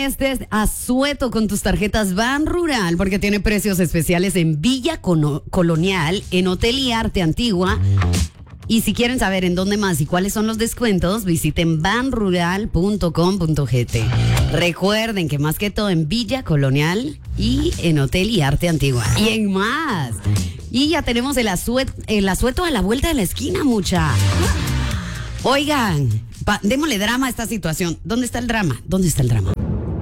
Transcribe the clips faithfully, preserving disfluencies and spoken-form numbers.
estés asueto con tus tarjetas Ban Rural porque tiene precios especiales en Villa Cono- Colonial, en Hotel y Arte Antigua. Y si quieren saber en dónde más y cuáles son los descuentos, visiten ban rural punto com punto gt. Recuerden que más que todo en Villa Colonial y en Hotel y Arte Antigua. Y en más. Y ya tenemos el, asuet, el asueto a la vuelta de la esquina, mucha. Oigan, pa, démosle drama a esta situación. ¿Dónde está el drama? ¿Dónde está el drama?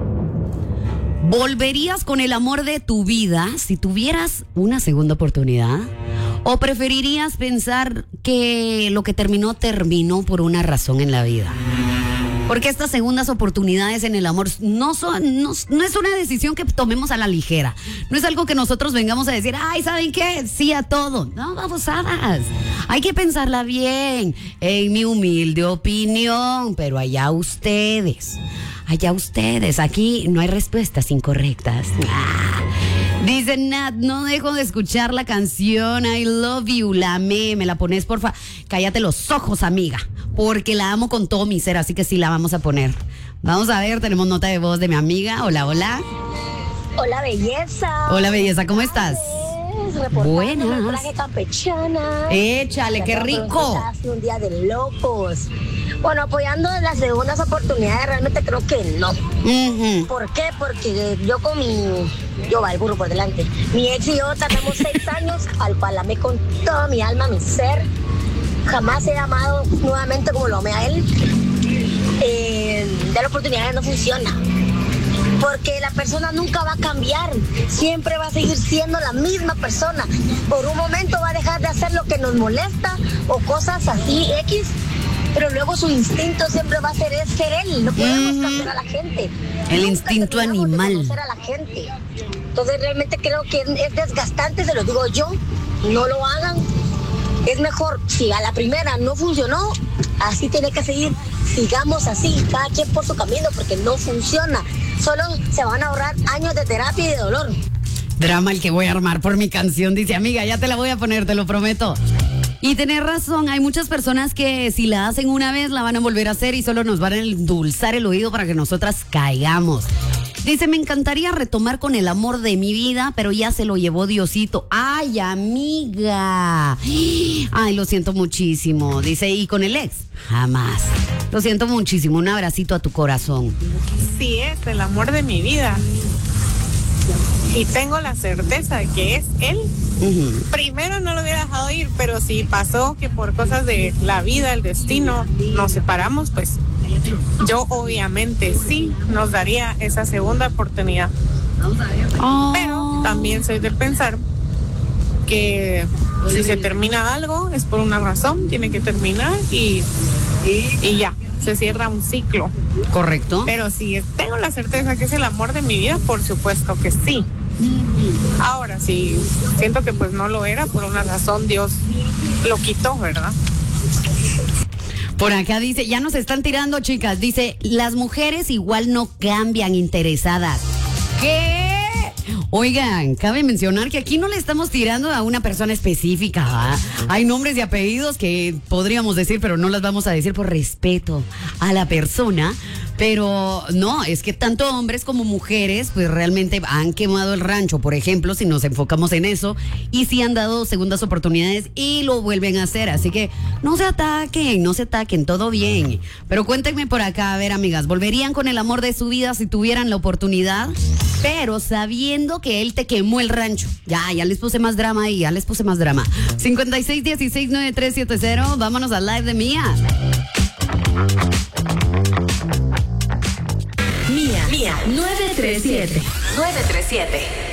¿Volverías con el amor de tu vida si tuvieras una segunda oportunidad? ¿O preferirías pensar que lo que terminó, terminó por una razón en la vida? Porque estas segundas oportunidades en el amor no son, no, no es una decisión que tomemos a la ligera. No es algo que nosotros vengamos a decir, ay, ¿saben qué? Sí a todo. No, babosadas. Hay que pensarla bien, en mi humilde opinión, pero allá ustedes. Allá ustedes, aquí no hay respuestas incorrectas. Ah. Dice Nat, no dejo de escuchar la canción I Love You, la amé, me la pones porfa. Cállate los ojos, amiga, porque la amo con todo mi ser, así que sí la vamos a poner. Vamos a ver, tenemos nota de voz de mi amiga. Hola, hola. Hola, belleza. Hola, belleza, ¿cómo estás? Buenas. Buenas. Campechana. Échale, qué rico. Hace un día de locos. Bueno, apoyando las segundas oportunidades, realmente creo que no. Uh-huh. ¿Por qué? Porque yo con mi... Yo va, el burro por delante. Mi ex y yo tardamos seis años, al cual amé con toda mi alma, mi ser. Jamás he amado nuevamente como lo amé a él. Eh, dar oportunidades no funciona. Porque la persona nunca va a cambiar, siempre va a seguir siendo la misma persona. Por un momento va a dejar de hacer lo que nos molesta o cosas así, X, pero luego su instinto siempre va a ser, es ser él. No podemos mm. cambiar a la gente. El nunca instinto animal. De conocer a la gente. Entonces realmente creo que es desgastante, se lo digo yo, no lo hagan. Es mejor, si a la primera no funcionó, así tiene que seguir. Sigamos así, cada quien por su camino, porque no funciona. Solo se van a ahorrar años de terapia y de dolor. Drama el que voy a armar por mi canción, dice amiga, ya te la voy a poner, te lo prometo. Y tenés razón, hay muchas personas que si la hacen una vez la van a volver a hacer y solo nos van a endulzar el oído para que nosotras caigamos. Dice, me encantaría retomar con el amor de mi vida, pero ya se lo llevó Diosito. ¡Ay, amiga! Ay, lo siento muchísimo. Dice, ¿y con el ex? Jamás. Lo siento muchísimo. Un abracito a tu corazón. Sí, es el amor de mi vida. Y tengo la certeza de que es él. Uh-huh. Primero no lo hubiera dejado ir, pero si pasó que por cosas de la vida, el destino, nos separamos, pues yo obviamente sí nos daría esa segunda oportunidad. Oh. Pero también soy de pensar que si se termina algo es por una razón, tiene que terminar y, y ya, se cierra un ciclo. Correcto. Pero si tengo la certeza que es el amor de mi vida, por supuesto que sí. Ahora sí, siento que pues no lo era, por una razón Dios lo quitó, ¿verdad? Por acá dice, ya nos están tirando, chicas. Dice, las mujeres igual no cambian interesadas. ¿Qué? Oigan, cabe mencionar que aquí no le estamos tirando a una persona específica. ¿eh? Hay nombres y apellidos que podríamos decir, pero no las vamos a decir por respeto a la persona. Pero no, es que tanto hombres como mujeres pues realmente han quemado el rancho, por ejemplo, si nos enfocamos en eso, y sí han dado segundas oportunidades y lo vuelven a hacer. Así que no se ataquen, no se ataquen, todo bien. Pero cuéntenme por acá, a ver, amigas, ¿volverían con el amor de su vida si tuvieran la oportunidad? Pero sabiendo que él te quemó el rancho. Ya, ya les puse más drama ahí, ya les puse más drama. cincuenta y seis dieciséis noventa y tres setenta, vámonos al live de Mía. Mía, Mía, nueve tres siete. nueve tres siete.